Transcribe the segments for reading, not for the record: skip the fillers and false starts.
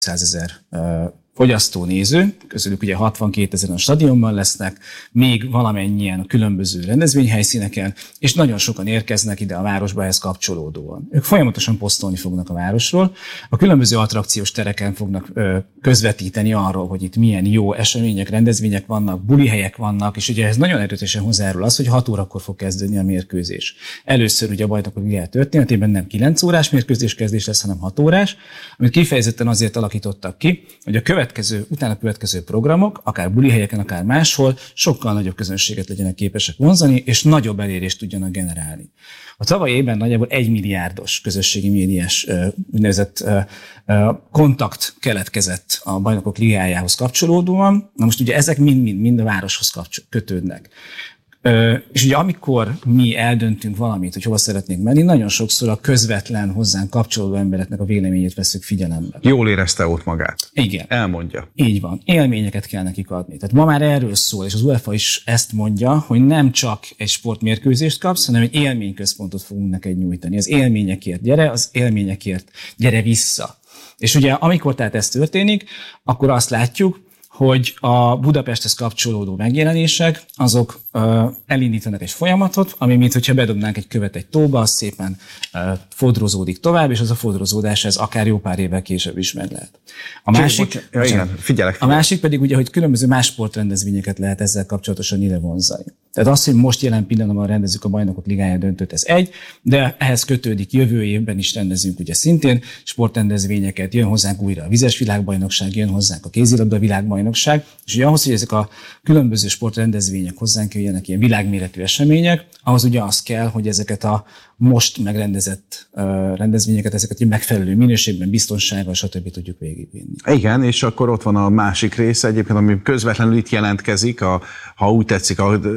100 000 fogyasztó néző, közülük ugye 62 000 a stadionban lesznek, még valamennyien a különböző rendezvényhelyszíneken, és nagyon sokan érkeznek ide a városba ehhez kapcsolódóan. Ők folyamatosan posztolni fognak a városról, a különböző attrakciós tereken fognak közvetíteni arról, hogy itt milyen jó események, rendezvények vannak, bulihelyek vannak, és ugye ez nagyon erőteljesen hozzájárul az, hogy 6 órakor fog kezdődni a mérkőzés. Először ugye a Bajnokok Ligája történetében nem 9 órás mérkőzés kezdés lesz, hanem 6 órás, amit kifejezetten azért alakítottak ki, hogy a utána következő programok, akár bulihelyeken, akár máshol, sokkal nagyobb közönséget legyenek képesek vonzani, és nagyobb elérést tudjanak generálni. A tavalyi évben nagyjából 1 milliárdos közösségi médiás úgynevezett kontakt keletkezett a Bajnokok Ligájához kapcsolódóan. Na most ugye ezek mind a városhoz kötődnek. És ugye amikor mi eldöntünk valamit, hogy hova szeretnénk menni, nagyon sokszor a közvetlen hozzánk kapcsolódó embereknek a véleményét veszük figyelembe. Jól érezte ott magát. Igen. Elmondja. Így van. Élményeket kell nekik adni. Tehát ma már erről szól, és az UEFA is ezt mondja, hogy nem csak egy sportmérkőzést kapsz, hanem egy élményközpontot fogunk neked nyújtani. Az élményekért gyere, az élményekért gyere vissza. És ugye amikor tehát ez történik, akkor azt látjuk, hogy a Budapesthez kapcsolódó megjelenések, azok elindítanak egy folyamatot, ami mintha bedobnánk egy követ egy tóba, az szépen fodrozódik tovább, és az a fodrozódás ez akár jó pár évvel később is meg lehet. A másik pedig ugye, hogy különböző más sportrendezvényeket lehet ezzel kapcsolatosan ide vonzani. Tehát az, hogy most jelen pillanatban rendezzük a Bajnokok Ligája döntőt, ez egy, de ehhez kötődik jövő évben is rendezünk ugye szintén sportrendezvényeket, jön hozzánk újra a vizes világbajnokság, jön hozzánk a kézilabda világbajnokság, és ugye ahhoz, hogy ezek a különböző sportrendezvények hozzánk jöjjenek, ilyen világméretű események, ahhoz ugye az kell, hogy ezeket a most megrendezett rendezvényeket, ezeket megfelelő minőségben, biztonsággal, stb. Tudjuk végigvinni. Igen, és akkor ott van a másik része egyébként, ami közvetlenül itt jelentkezik, ha úgy tetszik,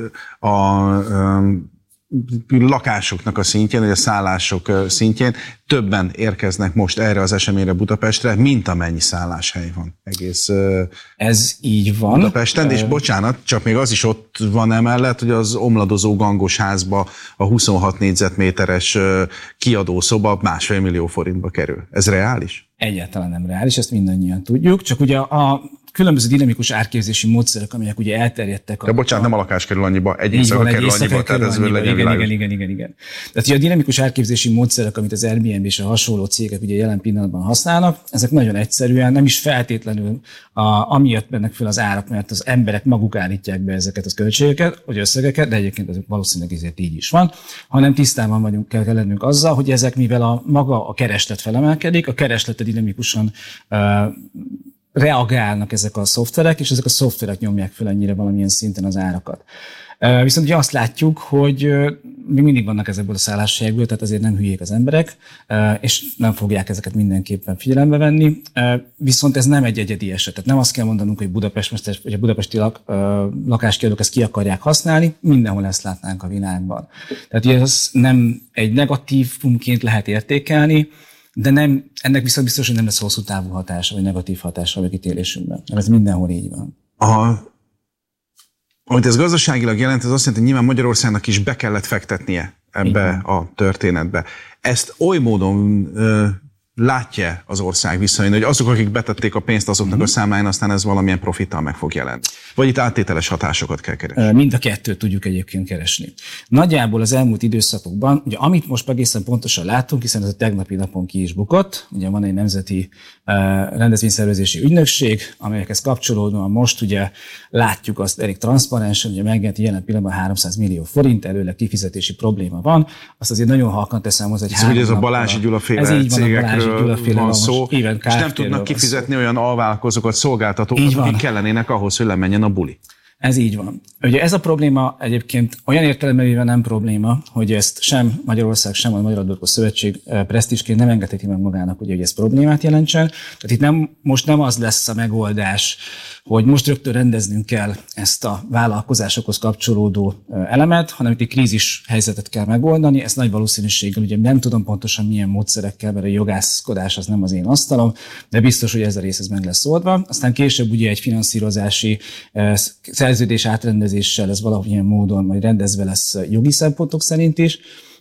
a lakásoknak a szintjén, vagy a szállások szintjén többen érkeznek most erre az eseményre Budapestre, mint amennyi szálláshely van egész ez így van. Budapesten, és bocsánat, csak még az is ott van emellett, hogy az omladozó gangos házba a 26 négyzetméteres kiadószoba 1,5 millió forintba kerül. Ez reális? Egyáltalán nem reális, ezt mindannyian tudjuk, csak ugye a különböző dinamikus árképzési módszerek, amelyek ugye elterjedtek. De bocsánat, nem a lakás kerül annyiba, egy éjszaka kerül annyiba, tehát ez legyen világos. Igen. Tehát ugye a dinamikus árképzési módszerek, amit az Airbnb és a hasonló cégek ugye jelen pillanatban használnak, ezek nagyon egyszerűen, nem is feltétlenül amiatt mennek fel az árak, mert az emberek maguk állítják be ezeket a költségeket, vagy összegeket, de egyébként ez valószínűleg ezért így is van, hanem tisztában kell lennünk azzal, hogy ezek, mivel maga a kereslet felemelkedik, a keresletet dinamikusan reagálnak ezek a szoftverek, és ezek a szoftverek nyomják fel ennyire valamilyen szinten az árakat. Viszont ugye azt látjuk, hogy még mindig vannak ezekből a szálláshelyekből, tehát azért nem hülyék az emberek, és nem fogják ezeket mindenképpen figyelembe venni. Viszont ez nem egy egyedi eset. Tehát nem azt kell mondanunk, hogy Budapest, vagy a budapesti lakáskiadók ezt ki akarják használni, mindenhol ezt látnánk a világban. Tehát ugye ez nem egy negatívumként lehet értékelni, de nem, ennek viszont biztos, hogy nem lesz hosszú távú hatása, vagy negatív hatása a megítélésünkben. Ez mindenhol így van. Amit ez gazdaságilag jelent, ez azt jelenti, hogy nyilván Magyarországnak is be kellett fektetnie ebbe a történetbe. Ezt oly módon látja az ország viszonylag, hogy azok, akik betették a pénzt azoknak a számláján, aztán ez valamilyen profittal meg fog jelenni. Vagy itt áttételes hatásokat kell keresni? Mind a kettőt tudjuk egyébként keresni. Nagyjából az elmúlt időszakokban, ugye amit most egészen pontosan látunk, hiszen ez a tegnapi napon ki is bukott, ugye van egy nemzeti rendezvényszervezési ügynökség, amelyekhez kapcsolódóan most ugye látjuk azt elég transzparensen, ugye megjelent jelen pillanatban 300 millió forint, előleg kifizetési probléma van. Azt azért nagyon halkan teszem hozzá, hogy ez a Balázsi Gyula féle cégekről van szó, és nem tudnak kifizetni olyan alvállalkozókat, szolgáltatókat, akik kellenének ahhoz, hogy lemenjen a buli. Ez így van. Ugye ez a probléma egyébként olyan értelemben nem probléma, hogy ezt sem Magyarország, sem a Magyar Labdarúgó Szövetség presztízsként nem engedheti meg magának, hogy ez problémát jelentsen. Tehát itt most nem az lesz a megoldás, hogy most rögtön rendeznünk kell ezt a vállalkozásokhoz kapcsolódó elemet, hanem itt egy krízis helyzetet kell megoldani. Ezt nagy valószínűséggel, ugye nem tudom pontosan milyen módszerekkel, mert a jogászkodás az nem az én asztalom, de biztos, hogy ez a rész meg lesz oldva. Aztán később ugye egy finanszírozási szerződés átrendezéssel ez valamilyen módon majd rendezve lesz jogi szempontok szerint is.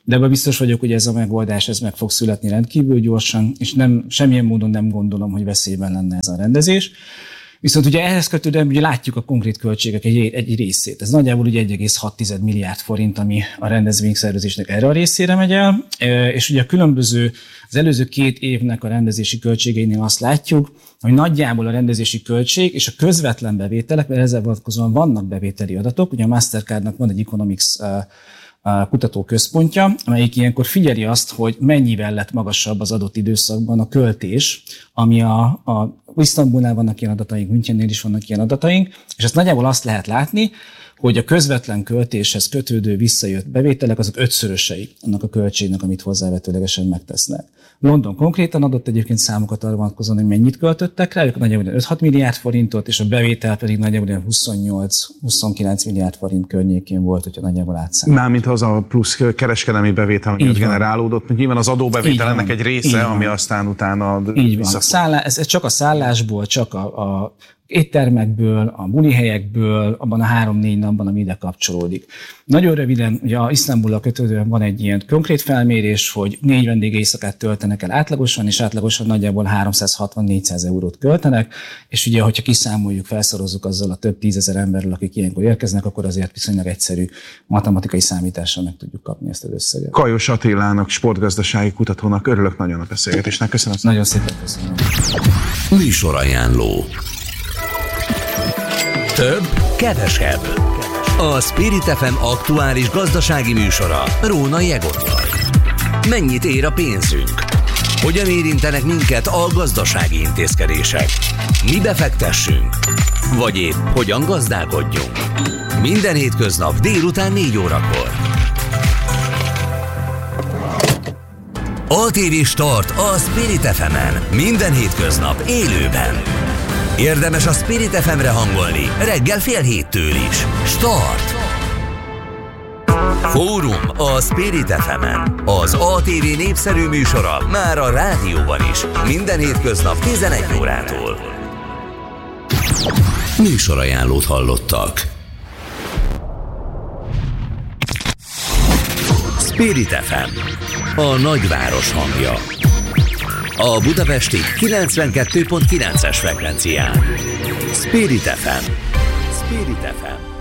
de ebben biztos vagyok, hogy ez a megoldás ez meg fog születni rendkívül gyorsan, és semmilyen módon nem gondolom, hogy veszélyben lenne ez a rendezés. Viszont ugye ehhez kötődően ugye látjuk a konkrét költségek egy részét. Ez nagyjából ugye 1,6 milliárd forint, ami a rendezvényszervezésnek erre a részére megy el, és ugye az előző 2 évnek a rendezési költségeinél azt látjuk, hogy nagyjából a rendezési költség és a közvetlen bevételek, mert ezzel vonatkozóan vannak bevételi adatok, ugye a Mastercardnak van egy Economics kutatóközpontja, amelyik ilyenkor figyeli azt, hogy mennyivel lett magasabb az adott időszakban a költés, ami a Isztambulnál vannak ilyen adataink, Münchennél is vannak ilyen adataink, és ezt nagyjából azt lehet látni, hogy a közvetlen költéshez kötődő visszajött bevételek azok 5-szörösei annak a költségnek, amit hozzávetőlegesen megtesznek. London konkrétan adott egyébként számokat arra vonatkozóan, hogy mennyit költöttek rá, ők nagyjából 5-6 milliárd forintot, és a bevétel pedig nagyjából 28-29 milliárd forint környékén volt, hogyha nagyjából átszámoljuk. Mármint az a plusz kereskedelmi bevétel, ami generálódott, nyilván az adóbevétel ennek egy része, ami aztán utána visszafog. Ez csak a szállásból, csak a éttermekből, a bulihelyekből, abban a 3-4 napban, ami ide kapcsolódik. Nagyon röviden, ugye a Isztambullal kötődően van egy ilyen konkrét felmérés, hogy 4 vendégéjszakát töltenek el átlagosan, és átlagosan nagyjából 360-400 eurót költenek, és ugye, hogyha kiszámoljuk, felszorozzuk azzal a több 10 000 emberrel, akik ilyenkor érkeznek, akkor azért viszonylag egyszerű matematikai számítással meg tudjuk kapni ezt az összeget. Kajos Attilának, sportgazdasági kutatónak örülök nagyon a beszélgetésnek. Köszönöm. Nagyon szépen köszönöm. Műsorajánló. Több, kevesebb. A Spirit FM aktuális gazdasági műsora Rónai Egottal. Mennyit ér a pénzünk? Hogyan érintenek minket a gazdasági intézkedések? Mi befektessünk? Vagy épp hogyan gazdálkodjunk? Minden hétköznap délután 4 órakor. ATV Start a Spirit FM-en. Minden hétköznap élőben. Érdemes a Spirit FM-re hangolni, reggel 6:30 is. Start! Fórum a Spirit FM-en. Az ATV népszerű műsora már a rádióban is. Minden hétköznap 11 órától. Műsorajánlót hallottak. Spirit FM. A nagyváros hangja. A budapesti 92.9-es frekvencián. Spirit FM. Spirit FM.